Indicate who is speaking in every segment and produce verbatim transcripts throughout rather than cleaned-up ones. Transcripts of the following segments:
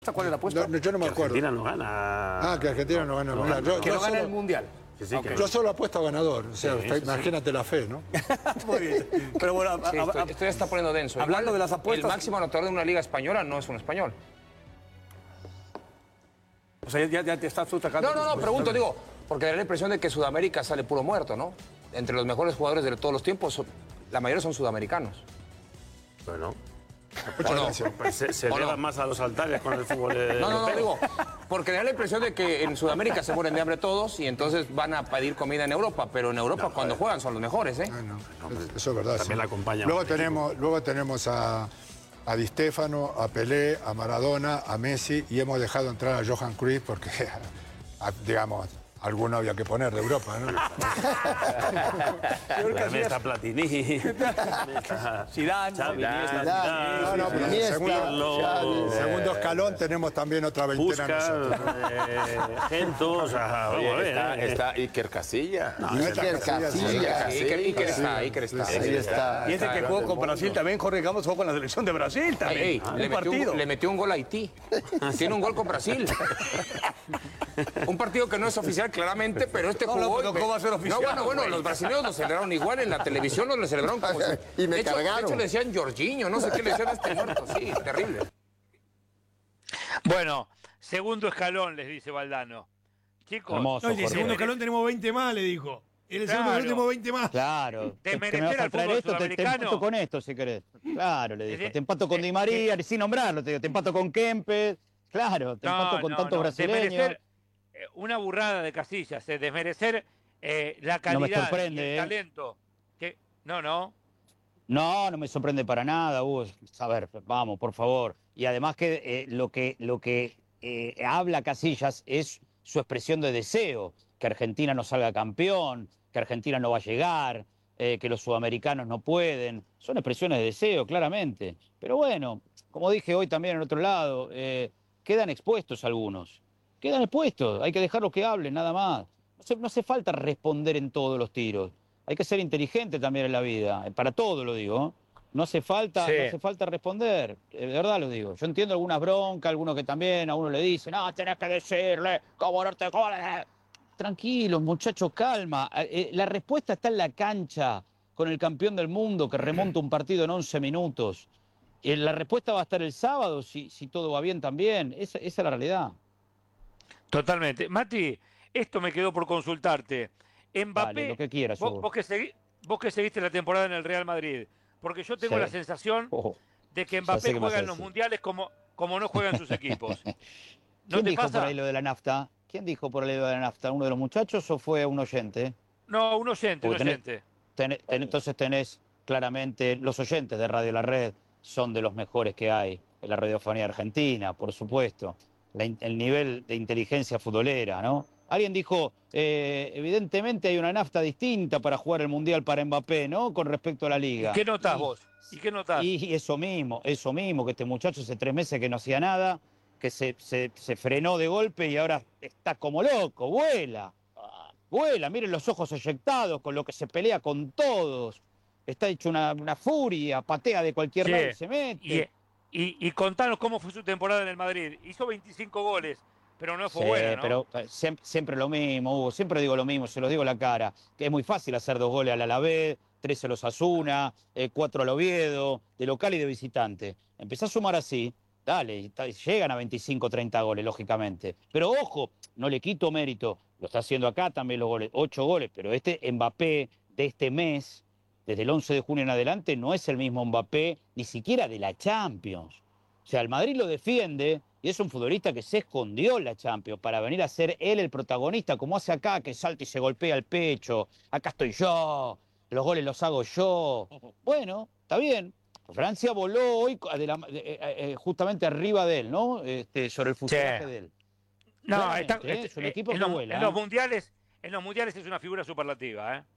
Speaker 1: ¿Cuál es la apuesta?
Speaker 2: No, yo no me
Speaker 3: que
Speaker 2: acuerdo.
Speaker 3: Argentina no gana.
Speaker 2: Ah, que Argentina no gana el Mundial. Yo,
Speaker 1: Que
Speaker 2: yo
Speaker 1: no gane
Speaker 2: solo,
Speaker 1: el Mundial.
Speaker 3: Que sí,
Speaker 1: Okay.
Speaker 3: que
Speaker 2: yo solo apuesto a ganador. O sea,
Speaker 3: Sí,
Speaker 2: usted,
Speaker 3: sí,
Speaker 2: imagínate sí. la fe, ¿no?
Speaker 1: Muy bien. Pero bueno,
Speaker 4: Sí,
Speaker 1: a, a,
Speaker 4: esto, esto ya está poniendo denso.
Speaker 1: hablando
Speaker 4: Igual,
Speaker 1: de las apuestas...
Speaker 4: El máximo anotador de una liga española no es un español.
Speaker 1: O sea, ya, ya te estás tú sacando...
Speaker 4: No, no, no, pregunto, digo, porque da la impresión de que Sudamérica sale puro muerto, ¿no? Entre los mejores jugadores de todos los tiempos, la mayoría son sudamericanos.
Speaker 3: Bueno,
Speaker 2: Muchas
Speaker 4: no?
Speaker 2: gracias.
Speaker 3: pues se, se
Speaker 4: ¿O
Speaker 3: elevan
Speaker 4: no?
Speaker 3: más a los altares con el fútbol. eh,
Speaker 4: No, no, no,
Speaker 3: europeo.
Speaker 4: digo, porque da la impresión de que en Sudamérica se mueren de hambre todos y entonces van a pedir comida en Europa, pero en Europa
Speaker 3: No,
Speaker 4: cuando
Speaker 3: joder.
Speaker 4: juegan son los mejores, ¿eh?
Speaker 2: Ah, no, eso es verdad.
Speaker 3: También
Speaker 2: sí.
Speaker 3: la acompaña
Speaker 2: Luego
Speaker 3: un
Speaker 2: tenemos, luego tenemos a, a Di Stéfano, a Pelé, a Maradona, a Messi y hemos dejado entrar a Johan Cruyff porque, a- digamos, alguno había que poner de Europa, ¿no?
Speaker 3: También está Platini. está
Speaker 1: Zidane,
Speaker 3: Xavi,
Speaker 1: ¿no?
Speaker 3: Iniesta,
Speaker 5: Zidane.
Speaker 3: Zidane,
Speaker 2: No, no, pero en
Speaker 5: Iniesta,
Speaker 2: segundo,
Speaker 3: Pirlo,
Speaker 2: en segundo escalón tenemos también otra veintena
Speaker 3: Puskas,
Speaker 2: nosotros.
Speaker 3: eh, Gento, o sea, vamos
Speaker 6: Oye,
Speaker 3: a ver.
Speaker 6: está,
Speaker 3: eh.
Speaker 6: está Iker Casilla.
Speaker 3: No,
Speaker 2: Iker
Speaker 3: está-
Speaker 5: Iker Casillas.
Speaker 4: Iker, Iker está, Iker está.
Speaker 5: Ahí está.
Speaker 1: Y ese que jugó con Brasil también, Jorge Campos, jugó con la selección de Brasil también.
Speaker 4: Ey, ey,
Speaker 1: un
Speaker 4: le, metió
Speaker 1: partido.
Speaker 4: un, le metió un gol a Haití. Tiene un gol con Brasil. Un partido que no es oficial claramente, pero este
Speaker 1: No,
Speaker 4: jugó...
Speaker 1: no, pero ¿cómo va a ser oficial,
Speaker 4: No, bueno, bueno,
Speaker 1: güey?
Speaker 4: los brasileños lo celebraron igual, en la televisión lo celebraron como... si-
Speaker 5: Y me
Speaker 4: de hecho,
Speaker 5: cargaron.
Speaker 4: De hecho le decían Jorginho, no sé qué le decían a este muerto. Sí, terrible.
Speaker 7: Bueno, segundo escalón, les dice Valdano. Chicos,
Speaker 8: Hermoso,
Speaker 9: No, y en el
Speaker 8: Jorge.
Speaker 9: segundo escalón tenemos veinte más, le dijo. En el segundo
Speaker 7: Claro.
Speaker 9: escalón tenemos veinte más.
Speaker 8: Claro.
Speaker 7: De
Speaker 8: Es que me
Speaker 7: merecer
Speaker 8: vas a
Speaker 7: al
Speaker 8: traer
Speaker 7: fútbol
Speaker 8: esto, te, te
Speaker 7: sudamericano.
Speaker 8: empato con esto, si querés. Claro, le dijo.
Speaker 7: de-
Speaker 8: Te empato con
Speaker 7: de-
Speaker 8: Di María, sin nombrarlo, te digo. Te empato con Kempes. Claro, te empato con tantos brasileños.
Speaker 7: Desmerecer, eh, una burrada de Casillas, eh, desmerecer eh, la
Speaker 8: No me
Speaker 7: calidad
Speaker 8: sorprende,
Speaker 7: y el
Speaker 8: eh.
Speaker 7: talento. Que, no, no.
Speaker 8: No, no me sorprende para nada, Hugo. A ver, vamos, por favor. Y además que eh, lo que, lo que eh, habla Casillas es su expresión de deseo, que Argentina no salga campeón, que Argentina no va a llegar, eh, que los sudamericanos no pueden. Son expresiones de deseo, claramente. Pero bueno, como dije hoy también en otro lado, eh, quedan expuestos algunos. Quedan expuestos, hay que dejarlos que hablen, nada más. No hace, no hace falta responder en todos los tiros. Hay que ser inteligente también en la vida, para todo lo digo. ¿eh? No hace falta,
Speaker 7: Sí.
Speaker 8: no hace falta responder, de verdad lo digo. Yo entiendo algunas broncas, algunos que también a uno le dicen, no, tenés que decirle, cómo no te jodas. Tranquilos, muchachos, calma. Eh, La respuesta está en la cancha, con el campeón del mundo que remonta un partido en once minutos. Eh, La respuesta va a estar el sábado, si, si todo va bien también. Esa, esa es la realidad.
Speaker 7: Totalmente. Mati, esto me quedó por consultarte. Mbappé,
Speaker 8: Dale, lo que quieras,
Speaker 7: vos,
Speaker 8: Hugo.
Speaker 7: vos que segui- vos que seguiste la temporada en el Real Madrid, porque yo tengo
Speaker 8: Sí.
Speaker 7: la sensación
Speaker 8: Oh.
Speaker 7: de que
Speaker 8: Ya
Speaker 7: Mbappé
Speaker 8: sé qué me vas
Speaker 7: juega
Speaker 8: a
Speaker 7: en los
Speaker 8: decir.
Speaker 7: mundiales como, como no juegan sus equipos. ¿No
Speaker 8: ¿Quién
Speaker 7: te
Speaker 8: dijo
Speaker 7: pasa?
Speaker 8: por ahí lo de la nafta? ¿Quién dijo por ahí lo de la nafta? ¿Uno de los muchachos o fue un oyente?
Speaker 7: No, un oyente, un
Speaker 8: Porque tenés-
Speaker 7: oyente.
Speaker 8: Ten- ten- entonces tenés claramente, los oyentes de Radio La Red son de los mejores que hay en la radiofonía argentina, por supuesto. La in- el nivel de inteligencia futbolera, ¿no? Alguien dijo, eh, evidentemente hay una nafta distinta para jugar el Mundial para Mbappé, ¿no? Con respecto a la Liga.
Speaker 7: ¿Y qué notás
Speaker 8: Y-
Speaker 7: vos? ¿Y qué notás?
Speaker 8: Y eso mismo, eso mismo, que este muchacho hace tres meses que no hacía nada, que se, se, se frenó de golpe y ahora está como loco, vuela, vuela, miren los ojos eyectados, con lo que se pelea con todos, está hecho una, una furia, patea de cualquier
Speaker 7: Che,
Speaker 8: lado y se mete.
Speaker 7: Y, y, y contanos cómo fue su temporada en el Madrid. Hizo veinticinco goles, pero no fue
Speaker 8: Sí,
Speaker 7: buena, ¿no?
Speaker 8: pero eh, siempre, siempre lo mismo, Hugo, siempre digo lo mismo, se los digo a la cara, que es muy fácil hacer dos goles al Alavés, tres a los Osasuna, eh, cuatro al Oviedo, de local y de visitante. Empezá a sumar así, dale, y ta- llegan a veinticinco, treinta goles, lógicamente. Pero ojo, no le quito mérito, lo está haciendo acá también los goles, ocho goles, pero este Mbappé de este mes, desde el once de junio en adelante, no es el mismo Mbappé, ni siquiera de la Champions. O sea, el Madrid lo defiende y es un futbolista que se escondió en la Champions para venir a ser él el protagonista, como hace acá, que salta y se golpea el pecho. Acá estoy yo, los goles los hago yo. Bueno, está bien. Francia voló hoy de la- de- eh, eh, justamente arriba de él, ¿no? Este, sobre el fuselaje de él.
Speaker 7: No,
Speaker 8: Claramente,
Speaker 7: está-
Speaker 8: ¿eh? Es un
Speaker 7: eh,
Speaker 8: equipo
Speaker 7: en,
Speaker 8: que
Speaker 7: los,
Speaker 8: vuela,
Speaker 7: en
Speaker 8: ¿eh?
Speaker 7: los mundiales, en los mundiales es una figura superlativa, ¿eh?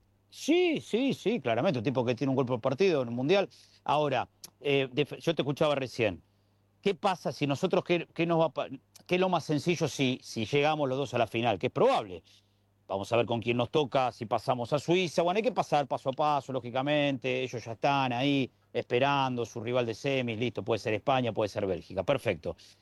Speaker 8: Sí, sí, sí, claramente, un tipo que tiene un gol por partido en un mundial. Ahora, eh, def- yo te escuchaba recién. ¿Qué pasa si nosotros, qué, qué nos va a pa- qué es lo más sencillo si, si llegamos los dos a la final? Que es probable. Vamos a ver con quién nos toca, si pasamos a Suiza. Bueno, hay que pasar paso a paso, lógicamente. Ellos ya están ahí esperando su rival de semis, listo, puede ser España, puede ser Bélgica. Perfecto.